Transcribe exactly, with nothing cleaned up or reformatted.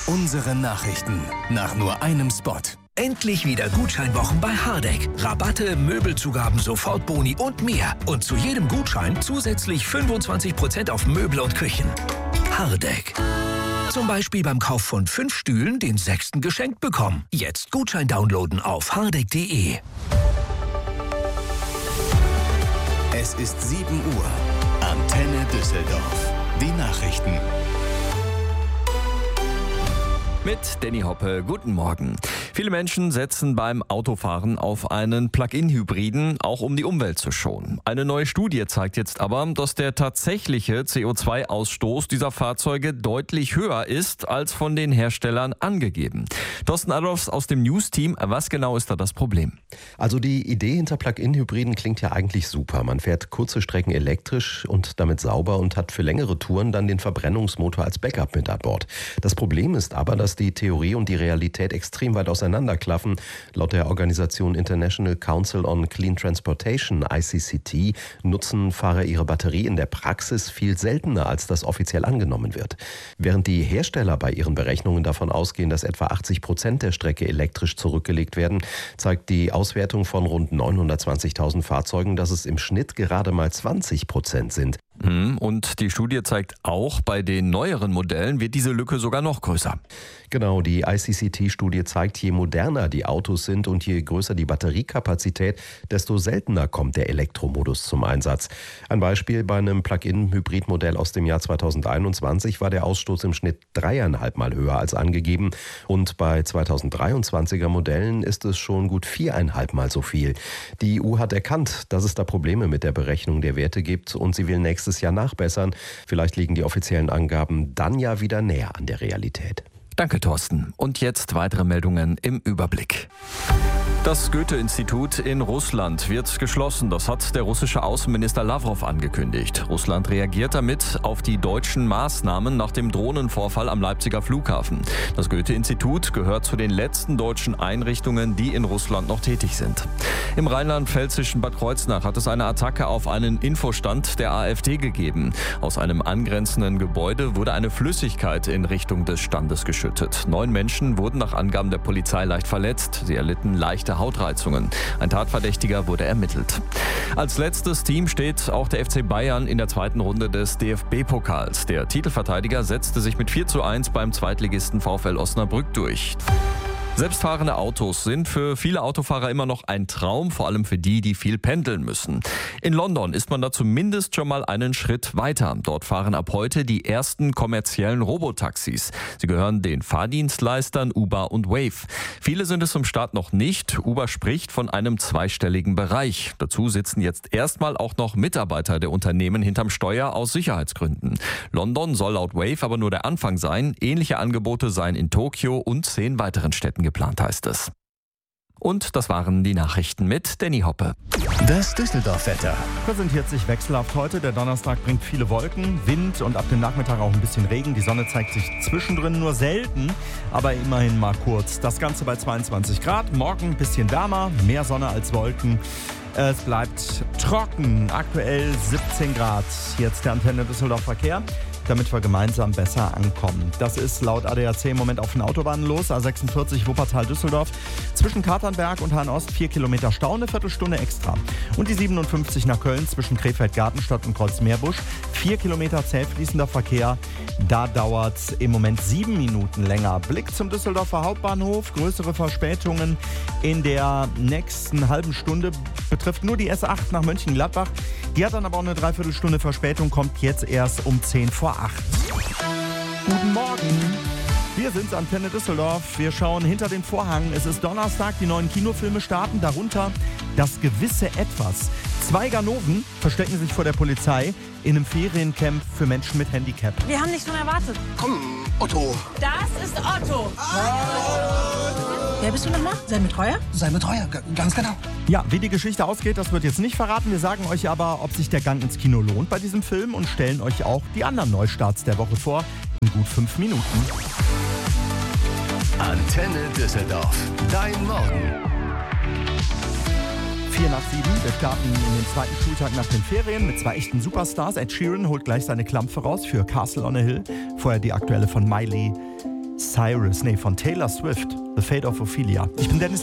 Unsere Nachrichten nach nur einem Spot. Endlich wieder Gutscheinwochen bei Hardegg. Rabatte, Möbelzugaben, Sofortboni und mehr. Und zu jedem Gutschein zusätzlich fünfundzwanzig Prozent auf Möbel und Küchen. Hardegg. Zum Beispiel beim Kauf von fünf Stühlen den sechsten geschenkt bekommen. Jetzt Gutschein downloaden auf hardegg punkt de. Es ist sieben Uhr. Antenne Düsseldorf. Die Nachrichten. Mit Danny Hoppe, guten Morgen. Viele Menschen setzen beim Autofahren auf einen Plug-in-Hybriden, auch um die Umwelt zu schonen. Eine neue Studie zeigt jetzt aber, dass der tatsächliche C O zwei Ausstoß dieser Fahrzeuge deutlich höher ist, als von den Herstellern angegeben. Thorsten Adolfs aus dem News-Team, was genau ist da das Problem? Also die Idee hinter Plug-in-Hybriden klingt ja eigentlich super. Man fährt kurze Strecken elektrisch und damit sauber und hat für längere Touren dann den Verbrennungsmotor als Backup mit an Bord. Das Problem ist aber, dass die Theorie und die Realität extrem weit auseinanderklaffen. Laut der Organisation International Council on Clean Transportation, I C C T, nutzen Fahrer ihre Batterie in der Praxis viel seltener, als das offiziell angenommen wird. Während die Hersteller bei ihren Berechnungen davon ausgehen, dass etwa achtzig Prozent der Strecke elektrisch zurückgelegt werden, zeigt die Auswertung von rund neunhundertzwanzigtausend Fahrzeugen, dass es im Schnitt gerade mal zwanzig Prozent sind. Und die Studie zeigt auch, bei den neueren Modellen wird diese Lücke sogar noch größer. Genau, die I C C T-Studie zeigt, je moderner die Autos sind und je größer die Batteriekapazität, desto seltener kommt der Elektromodus zum Einsatz. Ein Beispiel: Bei einem Plug-in-Hybrid-Modell aus dem Jahr zweitausendeinundzwanzig war der Ausstoß im Schnitt dreieinhalb Mal höher als angegeben. Und bei zweitausenddreiundzwanziger Modellen ist es schon gut viereinhalb Mal so viel. Die E U hat erkannt, dass es da Probleme mit der Berechnung der Werte gibt und sie will nächstes Jahr nachbessern. Vielleicht liegen die offiziellen Angaben dann ja wieder näher an der Realität. Danke, Thorsten. Und jetzt weitere Meldungen im Überblick. Das Goethe-Institut in Russland wird geschlossen. Das hat der russische Außenminister Lavrov angekündigt. Russland reagiert damit auf die deutschen Maßnahmen nach dem Drohnenvorfall am Leipziger Flughafen. Das Goethe-Institut gehört zu den letzten deutschen Einrichtungen, die in Russland noch tätig sind. Im rheinland-pfälzischen Bad Kreuznach hat es eine Attacke auf einen Infostand der AfD gegeben. Aus einem angrenzenden Gebäude wurde eine Flüssigkeit in Richtung des Standes geschüttet. Neun Menschen wurden nach Angaben der Polizei leicht verletzt. Sie erlitten leichte Hautreizungen. Ein Tatverdächtiger wurde ermittelt. Als letztes Team steht auch der F C Bayern in der zweiten Runde des D F B-Pokals. Der Titelverteidiger setzte sich mit vier zu eins beim Zweitligisten VfL Osnabrück durch. Selbstfahrende Autos sind für viele Autofahrer immer noch ein Traum, vor allem für die, die viel pendeln müssen. In London ist man da zumindest schon mal einen Schritt weiter. Dort fahren ab heute die ersten kommerziellen Robotaxis. Sie gehören den Fahrdienstleistern Uber und Wave. Viele sind es zum Start noch nicht. Uber spricht von einem zweistelligen Bereich. Dazu sitzen jetzt erstmal auch noch Mitarbeiter der Unternehmen hinterm Steuer aus Sicherheitsgründen. London soll laut Wave aber nur der Anfang sein. Ähnliche Angebote seien in Tokio und zehn weiteren Städten geplant, heißt es. Und das waren die Nachrichten mit Danny Hoppe. Das Düsseldorf-Wetter präsentiert sich wechselhaft heute. Der Donnerstag bringt viele Wolken, Wind und ab dem Nachmittag auch ein bisschen Regen. Die Sonne zeigt sich zwischendrin nur selten, aber immerhin mal kurz. Das Ganze bei zweiundzwanzig Grad. Morgen ein bisschen wärmer, mehr Sonne als Wolken. Es bleibt trocken. Aktuell siebzehn Grad. Jetzt der Antenne Düsseldorf Verkehr, damit wir gemeinsam besser ankommen. Das ist laut A D A C im Moment auf den Autobahnen los. A sechsundvierzig Wuppertal-Düsseldorf. Zwischen Katernberg und Hahn-Ost vier Kilometer Stau, eine Viertelstunde extra. Und die siebenundfünfzig nach Köln zwischen Krefeld-Gartenstadt und Kreuzmeerbusch. vier Kilometer zäh fließender Verkehr. Da dauert es im Moment sieben Minuten länger. Blick zum Düsseldorfer Hauptbahnhof. Größere Verspätungen in der nächsten halben Stunde betrifft nur die S acht nach Mönchengladbach. Die hat dann aber auch eine Dreiviertelstunde Verspätung, kommt jetzt erst um zehn vor acht. Guten Morgen. Wir sind Antenne Düsseldorf. Wir schauen hinter den Vorhang. Es ist Donnerstag, die neuen Kinofilme starten, darunter Das gewisse Etwas. Zwei Ganoven verstecken sich vor der Polizei in einem Feriencamp für Menschen mit Handicap. Wir haben nichts von erwartet. Komm, Otto. Das ist Otto. Wer bist du nochmal? Sein Betreuer? Sein Betreuer, g- ganz genau. Ja, wie die Geschichte ausgeht, das wird jetzt nicht verraten. Wir sagen euch aber, ob sich der Gang ins Kino lohnt bei diesem Film und stellen euch auch die anderen Neustarts der Woche vor in gut fünf Minuten. Antenne Düsseldorf. Dein Morgen. vier nach sieben. Wir starten in den zweiten Schultag nach den Ferien mit zwei echten Superstars. Ed Sheeran holt gleich seine Klampfe raus für Castle on a Hill. Vorher die aktuelle von Miley Cyrus, nee, von Taylor Swift, The Fate of Ophelia. Ich bin Dennis